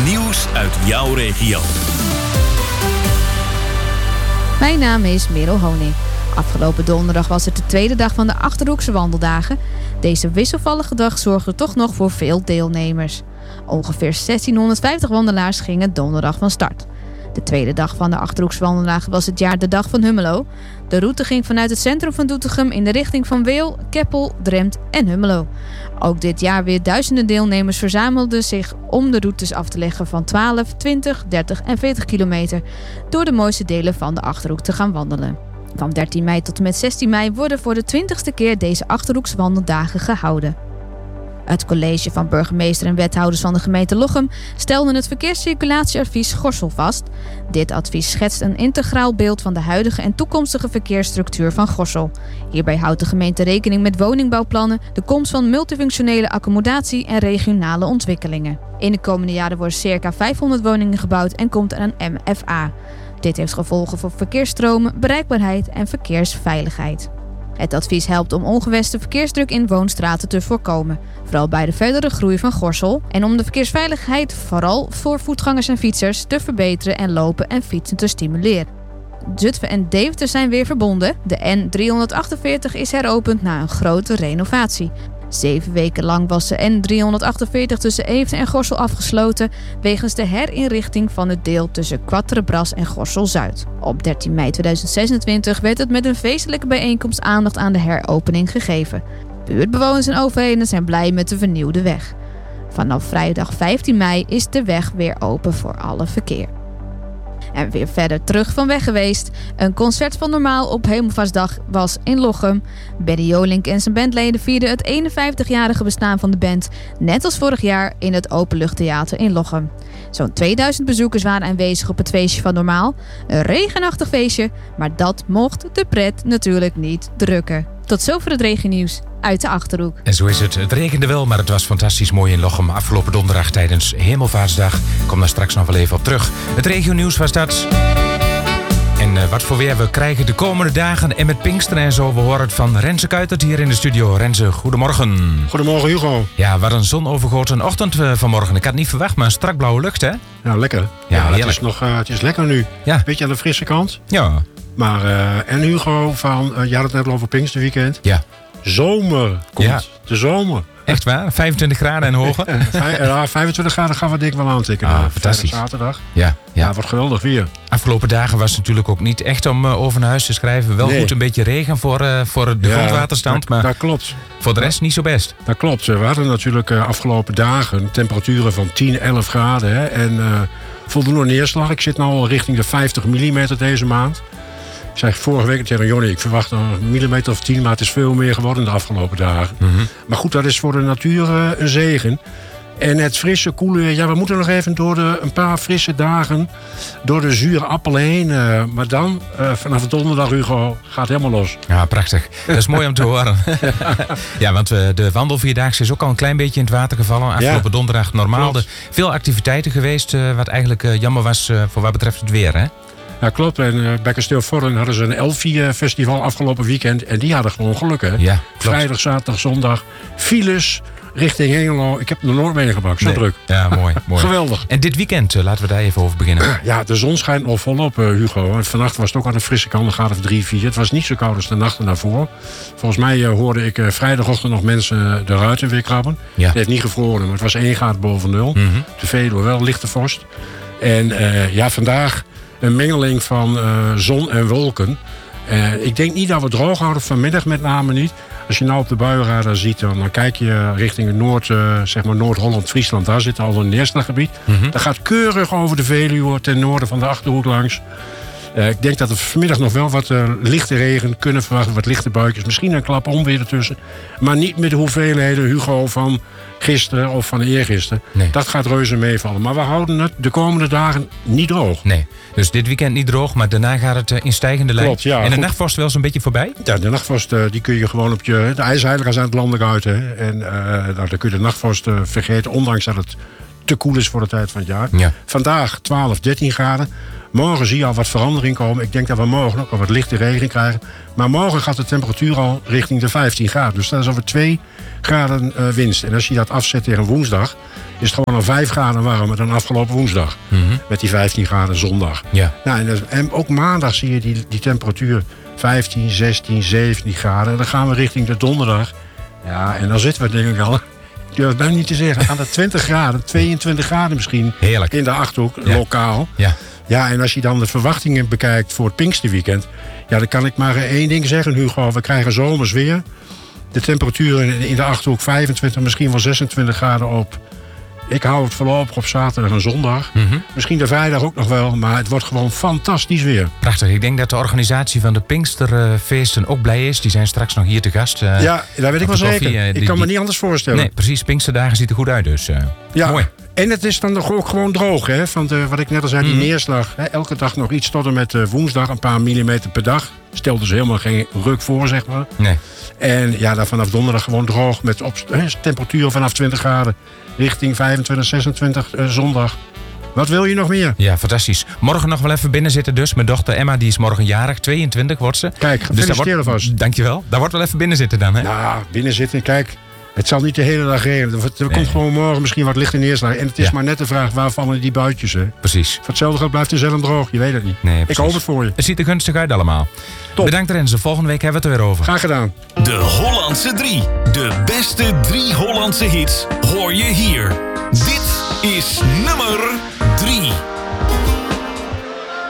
Nieuws uit jouw regio. Mijn naam is Merel Honing. Afgelopen donderdag was het de tweede dag van de Achterhoekse wandeldagen. Deze wisselvallige dag zorgde toch nog voor veel deelnemers. Ongeveer 1650 wandelaars gingen donderdag van start. De tweede dag van de Achterhoekse wandeldagen was het jaar de Dag van Hummelo. De route ging vanuit het centrum van Doetinchem in de richting van Weel, Keppel, Drempt en Hummelo. Ook dit jaar weer duizenden deelnemers verzamelden zich om de routes af te leggen van 12, 20, 30 en 40 kilometer door de mooiste delen van de Achterhoek te gaan wandelen. Van 13 mei tot en met 16 mei worden voor de 20ste keer deze Achterhoekse wandeldagen gehouden. Het college van burgemeester en wethouders van de gemeente Lochem stelde het verkeerscirculatieadvies Gorssel vast. Dit advies schetst een integraal beeld van de huidige en toekomstige verkeersstructuur van Gorssel. Hierbij houdt de gemeente rekening met woningbouwplannen, de komst van multifunctionele accommodatie en regionale ontwikkelingen. In de komende jaren worden circa 500 woningen gebouwd en komt er een MFA. Dit heeft gevolgen voor verkeersstromen, bereikbaarheid en verkeersveiligheid. Het advies helpt om ongewenste verkeersdruk in woonstraten te voorkomen, vooral bij de verdere groei van Gorssel, en om de verkeersveiligheid vooral voor voetgangers en fietsers te verbeteren en lopen en fietsen te stimuleren. Zutphen en Deventer zijn weer verbonden. De N348 is heropend na een grote renovatie. 7 weken lang was de N348 tussen Eefde en Gorssel afgesloten wegens de herinrichting van het deel tussen Quatrebras en Gorssel-Zuid. Op 13 mei 2026 werd het met een feestelijke bijeenkomst aandacht aan de heropening gegeven. Buurtbewoners en overheden zijn blij met de vernieuwde weg. Vanaf vrijdag 15 mei is de weg weer open voor alle verkeer. En weer verder terug van weg geweest. Een concert van Normaal op Hemelvaartsdag was in Lochem. Benny Jolink en zijn bandleden vierden het 51-jarige bestaan van de band, net als vorig jaar, in het Openluchttheater in Lochem. Zo'n 2000 bezoekers waren aanwezig op het feestje van Normaal. Een regenachtig feestje, maar dat mocht de pret natuurlijk niet drukken. Tot zover het regennieuws uit de Achterhoek. En zo is het. Het regende wel, maar het was fantastisch mooi in Lochem afgelopen donderdag tijdens Hemelvaartsdag. Ik kom daar straks nog wel even op terug. Het regionieuws was dat. En wat voor weer we krijgen de komende dagen en met Pinksteren en zo. We horen het van Renze Kuitert hier in de studio. Renze, goedemorgen. Goedemorgen, Hugo. Ja, wat een zonovergoten ochtend vanmorgen. Ik had het niet verwacht, maar een strak blauwe lucht, hè? Ja, lekker. Ja, het is lekker nu. Ja. Beetje aan de frisse kant. Ja. Maar, en Hugo, je had het net al over Pinksterweekend. Ja. Zomer komt. Ja. De zomer. Echt waar? 25 graden en hoger? 25 graden gaan we denk ik wel aantikken. Fantastisch. Zaterdag. Ja. Wordt geweldig weer. Afgelopen dagen was het natuurlijk ook niet echt om over naar huis te schrijven. Wel goed een beetje regen voor de grondwaterstand. Maar dat klopt. Voor de rest niet zo best. Dat klopt. We hadden natuurlijk afgelopen dagen temperaturen van 10, 11 graden. Hè, en voldoende neerslag. Ik zit nu al richting de 50 mm deze maand. Ik zei vorige week tegen Jonny, ik verwacht een millimeter of 10, maar het is veel meer geworden de afgelopen dagen. Mm-hmm. Maar goed, dat is voor de natuur een zegen. En het frisse, koele, we moeten nog even door een paar frisse dagen door de zure appel heen. Maar dan, vanaf donderdag, Hugo, gaat het helemaal los. Ja, prachtig. Dat is mooi om te horen. Ja, want de wandelvierdaagse is ook al een klein beetje in het water gevallen. Afgelopen donderdag normaal. Veel activiteiten geweest, wat eigenlijk jammer was voor wat betreft het weer, hè? Ja, klopt. En bij Kasteel Vorren hadden ze een Elfie-festival afgelopen weekend. En die hadden gewoon geluk, hè? Ja, vrijdag, zaterdag, zondag. Files richting Hengelo. Ik heb er nooit meegemaakt. Zo druk. Ja, mooi. Geweldig. En dit weekend, laten we daar even over beginnen. Ja, de zon schijnt nog volop, Hugo. En vannacht was het ook aan de frisse kant. Een graad of 3, 4. Het was niet zo koud als de nachten daarvoor. Volgens mij hoorde ik vrijdagochtend nog mensen de ruiten weer krabben. Ja. Het heeft niet gevroren, maar het was 1 graad boven 0. Mm-hmm. De Veluwe wel lichte vorst. En vandaag een mengeling van zon en wolken. Ik denk niet dat we droog houden, vanmiddag met name niet. Als je nou op de buienradar ziet, dan kijk je richting het Noord-Holland, Friesland. Daar zit al een neerslaggebied. Mm-hmm. Dat gaat keurig over de Veluwe ten noorden van de Achterhoek langs. Ik denk dat we vanmiddag nog wel wat lichte regen kunnen verwachten. Wat lichte buikjes. Misschien een klap onweer ertussen. Maar niet met de hoeveelheden, Hugo, van gisteren of van eergisteren. Nee. Dat gaat reuze meevallen. Maar we houden het de komende dagen niet droog. Nee, dus dit weekend niet droog, maar daarna gaat het in stijgende lijn. Klopt, ja. En de nachtvorst wel zo'n beetje voorbij? Ja, de nachtvorst die kun je gewoon de ijsheiligen zijn het landelijk uit. Hè. En dan kun je de nachtvorst vergeten. Ondanks dat het te koel is voor de tijd van het jaar. Ja. Vandaag 12, 13 graden. Morgen zie je al wat verandering komen. Ik denk dat we morgen ook al wat lichte regen krijgen. Maar morgen gaat de temperatuur al richting de 15 graden. Dus dat is over 2 graden winst. En als je dat afzet tegen woensdag, is het gewoon al 5 graden warmer dan afgelopen woensdag. Met die 15 graden zondag. Ja. Nou, en ook maandag zie je die temperatuur 15, 16, 17 graden. En dan gaan we richting de donderdag. Ja, en dan zitten we denk ik al, ik durf het bijna niet te zeggen, aan de 20 graden, 22 graden misschien. Heerlijk. In de Achterhoek, Ja. lokaal. Ja. Ja, en als je dan de verwachtingen bekijkt voor het Pinksterweekend, ja, dan kan ik maar één ding zeggen, Hugo. We krijgen zomers weer. De temperaturen in de Achterhoek 25, misschien wel 26 graden op. Ik hou het voorlopig op zaterdag en zondag. Misschien de vrijdag ook nog wel, maar het wordt gewoon fantastisch weer. Prachtig. Ik denk dat de organisatie van de Pinksterfeesten ook blij is. Die zijn straks nog hier te gast. Ja, dat weet ik wel de koffie, zeker. Ik kan me niet anders voorstellen. Nee, precies. Pinksterdagen ziet er goed uit, dus Ja. mooi. En het is dan nog ook gewoon droog, hè? Want wat ik net al zei, die neerslag. Hè? Elke dag nog iets tot en met woensdag, een paar millimeter per dag. Stelt dus helemaal geen ruk voor, zeg maar. Nee. En ja, dan vanaf donderdag gewoon droog met temperaturen vanaf 20 graden. Richting 25, 26 zondag. Wat wil je nog meer? Ja, fantastisch. Morgen nog wel even binnen zitten dus. Mijn dochter Emma, die is morgen jarig. 22 wordt ze. Kijk, gefeliciteerd alvast. Dankjewel. Daar wordt wel even binnen zitten dan, hè? Nou, binnen zitten, kijk. Het zal niet de hele dag regenen. Er komt gewoon morgen misschien wat lichte neerslag. En het is maar net de vraag, waar vallen die buitjes, hè? Precies. Voor hetzelfde geld blijft de zon droog. Je weet het niet. Nee, Ik precies. hoop het voor je. Het ziet er gunstig uit allemaal. Top. Bedankt Renze. Volgende week hebben we het er weer over. Graag gedaan. De Hollandse 3. De beste 3 Hollandse hits hoor je hier. Dit is nummer 3.